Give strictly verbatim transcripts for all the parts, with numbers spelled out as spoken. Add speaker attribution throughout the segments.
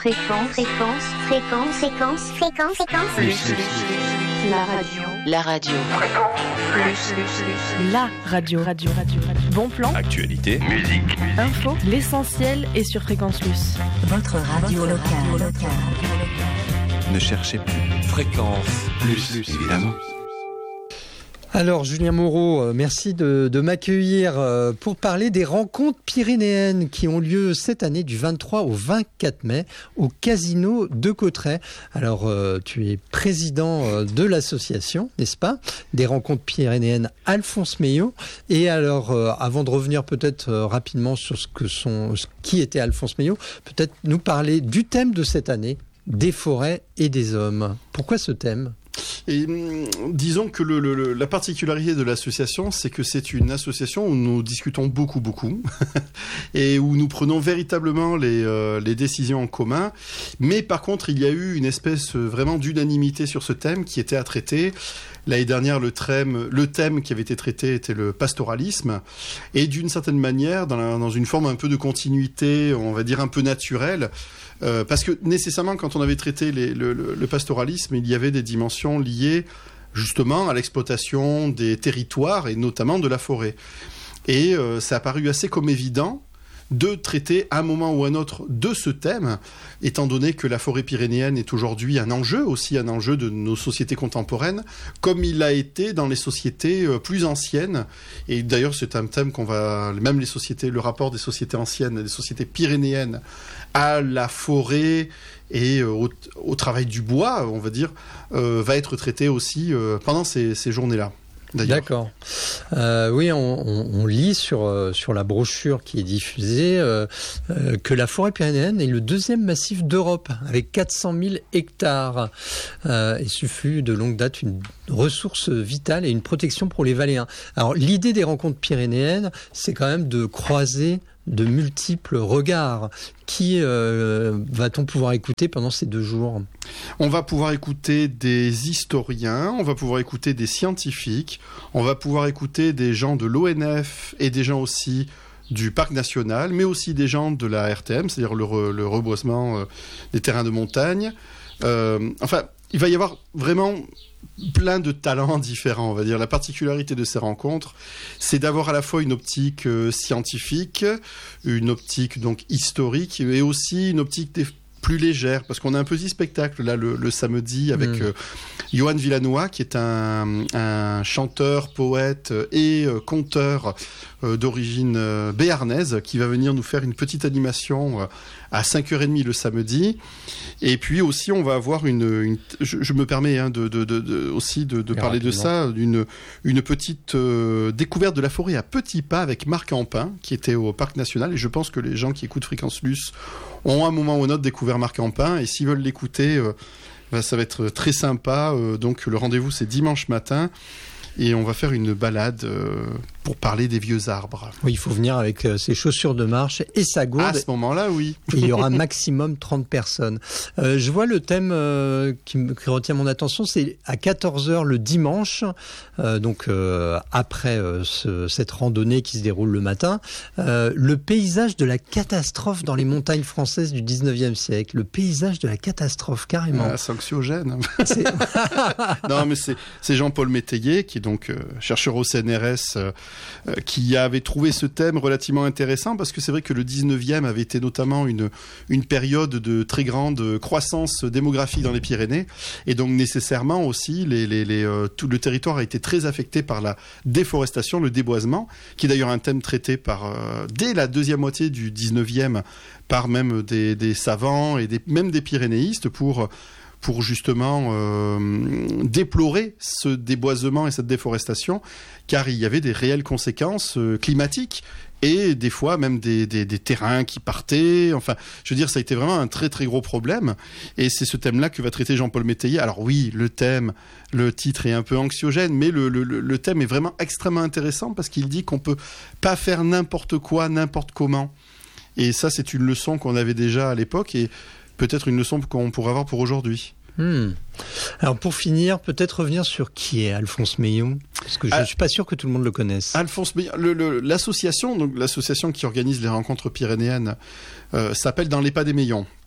Speaker 1: Fréquence, fréquence, fréquence, fréquence, fréquence, fréquence.
Speaker 2: Plus, plus, plus. La radio.
Speaker 3: La radio.
Speaker 2: Plus, plus, plus. La radio, radio, radio, radio. Bon plan.
Speaker 4: Actualité. Musique.
Speaker 2: Info. L'essentiel est sur Fréquence Plus.
Speaker 1: Votre radio locale.
Speaker 4: Ne cherchez plus. Fréquence Plus, plus évidemment.
Speaker 5: Alors Julien Moreau, merci de, de m'accueillir pour parler des rencontres pyrénéennes qui ont lieu cette année du vingt-trois au vingt-quatre mai au Casino de Cauterets. Alors tu es président de l'association, n'est-ce pas, des rencontres pyrénéennes Alphonse Meillot. Et alors avant de revenir peut-être rapidement sur ce que sont, ce qui était Alphonse Meillot, peut-être nous parler du thème de cette année, des forêts et des hommes. Pourquoi ce thème ?
Speaker 6: Et disons que le, le, la particularité de l'association, c'est que c'est une association où nous discutons beaucoup, beaucoup, et où nous prenons véritablement les, euh, les décisions en commun. Mais par contre, il y a eu une espèce vraiment d'unanimité sur ce thème qui était à traiter. L'année dernière, le thème, le thème qui avait été traité était le pastoralisme. Et d'une certaine manière, dans, la, dans une forme un peu de continuité, on va dire un peu naturelle, Euh, parce que nécessairement, quand on avait traité les, le, le, le pastoralisme, il y avait des dimensions liées justement à l'exploitation des territoires et notamment de la forêt. Et euh, ça a paru assez comme évident de traiter à un moment ou à un autre de ce thème, étant donné que la forêt pyrénéenne est aujourd'hui un enjeu, aussi un enjeu de nos sociétés contemporaines, comme il a été dans les sociétés plus anciennes. Et d'ailleurs, c'est un thème qu'on va, même les sociétés, le rapport des sociétés anciennes, des sociétés pyrénéennes à la forêt et au, au travail du bois, on va dire, euh, va être traité aussi euh, pendant ces, ces journées-là. D'ailleurs.
Speaker 5: D'accord. Euh, oui, on, on, on lit sur, euh, sur la brochure qui est diffusée euh, euh, que la forêt pyrénéenne est le deuxième massif d'Europe, avec quatre cent mille hectares. Euh, et ce fut de longue date une ressource vitale et une protection pour les Valéens. Alors, l'idée des rencontres pyrénéennes, c'est quand même de croiser de multiples regards. Qui euh, va-t-on pouvoir écouter pendant ces deux jours ?
Speaker 6: On va pouvoir écouter des historiens, on va pouvoir écouter des scientifiques, on va pouvoir écouter des gens de l'O N F et des gens aussi du Parc National, mais aussi des gens de la R T M, c'est-à-dire le, re, le reboisement euh, des terrains de montagne. Euh, enfin, il va y avoir vraiment plein de talents différents, on va dire. La particularité de ces rencontres, c'est d'avoir à la fois une optique euh, scientifique, une optique donc historique, et aussi une optique des plus légère, parce qu'on a un petit spectacle là le, le samedi avec mmh. euh, Johan Villanois, qui est un, un chanteur, poète et euh, conteur euh, d'origine euh, béarnaise, qui va venir nous faire une petite animation euh, à cinq heures trente le samedi. Et puis aussi, on va avoir une... une je, je me permets hein, de, de, de, de, aussi de, de parler rapidement de ça, d'une une petite euh, découverte de la forêt à petits pas avec Marc Ampin, qui était au Parc National. Et je pense que les gens qui écoutent Fréquence Plus ont à un moment ou un autre découvert Marc Ampin. Et s'ils veulent l'écouter, euh, ben, ça va être très sympa. Euh, donc le rendez-vous, c'est dimanche matin. Et on va faire une balade euh, pour parler des vieux arbres.
Speaker 5: Oui, il faut venir avec euh, ses chaussures de marche et sa gourde.
Speaker 6: À ce moment-là, oui.
Speaker 5: Et il y aura maximum trente personnes. Euh, je vois le thème euh, qui, me, qui retient mon attention, c'est à quatorze heures le dimanche, euh, donc euh, après euh, ce, cette randonnée qui se déroule le matin, euh, le paysage de la catastrophe dans les montagnes françaises du dix-neuvième siècle. Le paysage de la catastrophe, carrément.
Speaker 6: Ah, c'est anxiogène. C'est... non, mais c'est, c'est Jean-Paul Métayer, qui est donc euh, chercheur au C N R S, euh, euh, qui avait trouvé ce thème relativement intéressant, parce que c'est vrai que le dix-neuvième avait été notamment une, une période de très grande croissance démographique dans les Pyrénées, et donc nécessairement aussi les, les, les, euh, tout le territoire a été très affecté par la déforestation, le déboisement, qui est d'ailleurs un thème traité par, euh, dès la deuxième moitié du dix-neuvième par même des, des savants et des, même des pyrénéistes pour... pour justement euh, déplorer ce déboisement et cette déforestation, car il y avait des réelles conséquences euh, climatiques et des fois même des, des, des terrains qui partaient. Enfin, je veux dire, ça a été vraiment un très très gros problème. Et c'est ce thème-là que va traiter Jean-Paul Métayer. Alors oui, le thème, le titre est un peu anxiogène, mais le, le, le thème est vraiment extrêmement intéressant parce qu'il dit qu'on peut pas faire n'importe quoi, n'importe comment. Et ça, c'est une leçon qu'on avait déjà à l'époque et peut-être une leçon qu'on pourrait avoir pour aujourd'hui.
Speaker 5: Hmm. Alors pour finir, peut-être revenir sur qui est Alphonse Meillot, parce que je ne ah, suis pas sûr que tout le monde le connaisse.
Speaker 6: Alphonse Meillot, le, le, l'association, donc l'association qui organise les rencontres pyrénéennes, euh, s'appelle Dans les pas des Meillons.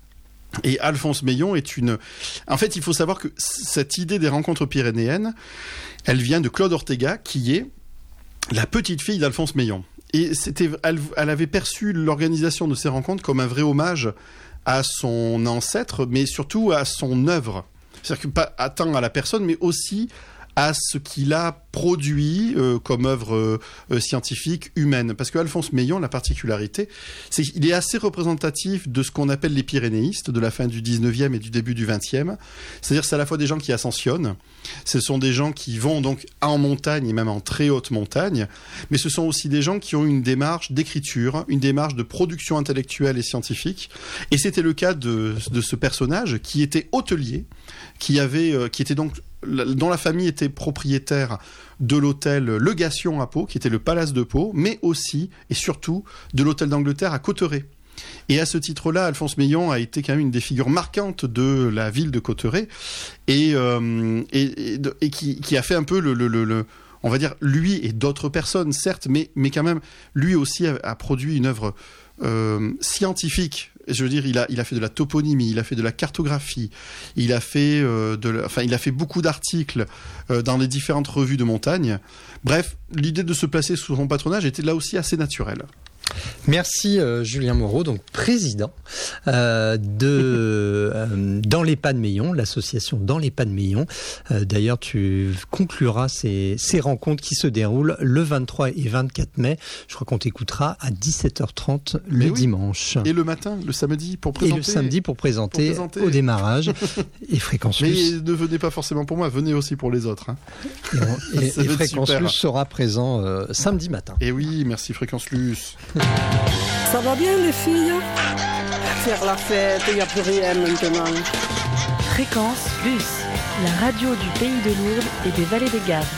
Speaker 6: Et Alphonse Meillon est une... En fait, il faut savoir que cette idée des rencontres pyrénéennes, elle vient de Claude Ortega, qui est la petite fille d'Alphonse Meillon. Et c'était, elle, elle avait perçu l'organisation de ces rencontres comme un vrai hommage à son ancêtre, mais surtout à son œuvre. C'est-à-dire que pas tant à la personne, mais aussi à ce qu'il a produit euh, comme œuvre euh, scientifique humaine. Parce que Alphonse Meillon, la particularité, c'est qu'il est assez représentatif de ce qu'on appelle les pyrénéistes de la fin du dix-neuvième et du début du vingtième. C'est-à-dire que c'est à la fois des gens qui ascensionnent, ce sont des gens qui vont donc en montagne et même en très haute montagne, mais ce sont aussi des gens qui ont une démarche d'écriture, une démarche de production intellectuelle et scientifique. Et c'était le cas de, de ce personnage qui était hôtelier, qui avait, euh, qui était donc dont la famille était propriétaire de l'hôtel Le Gation à Pau, qui était le palace de Pau, mais aussi et surtout de l'hôtel d'Angleterre à Cauterets. Et à ce titre-là, Alphonse Meillon a été quand même une des figures marquantes de la ville de Cauterets et, euh, et, et, et qui, qui a fait un peu le, le, le, le on va dire, lui et d'autres personnes, certes, mais, mais quand même, lui aussi a, a produit une œuvre euh, scientifique. Je veux dire, il a, il a fait de la toponymie, il a fait de la cartographie, il a fait, euh, de la, enfin, il a fait beaucoup d'articles euh, dans les différentes revues de montagne. Bref, l'idée de se placer sous son patronage était là aussi assez naturelle.
Speaker 5: Merci euh, Julien Moreau, donc président euh, de euh, Dans les pas de Meillon, l'association Dans les pas de Meillon. Euh, d'ailleurs, tu concluras ces, ces rencontres qui se déroulent le vingt-trois et vingt-quatre mai. Je crois qu'on t'écoutera à dix-sept heures trente le
Speaker 6: Mais oui.
Speaker 5: dimanche.
Speaker 6: Et le matin, le samedi pour présenter.
Speaker 5: Et le samedi pour présenter,
Speaker 6: pour présenter.
Speaker 5: au démarrage et Fréquence
Speaker 6: Mais
Speaker 5: Plus.
Speaker 6: ne venez pas forcément pour moi, venez aussi pour les autres. Hein.
Speaker 5: Et, et,
Speaker 6: Ça
Speaker 5: et
Speaker 6: va être
Speaker 5: Fréquence
Speaker 6: super.
Speaker 5: Plus sera présent euh, samedi matin.
Speaker 6: Et oui, merci Fréquence Plus.
Speaker 3: Ça va bien les filles? Faire la fête, il n'y a plus rien maintenant.
Speaker 2: Fréquence Plus, la radio du pays de Lourdes et des vallées des Gaves.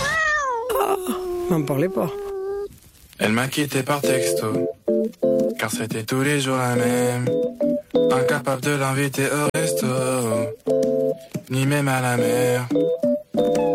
Speaker 3: Ah, m'en parlez pas.
Speaker 7: Elle m'a quitté par texto, car c'était tous les jours la même. Incapable de l'inviter au resto, ni même à la mer.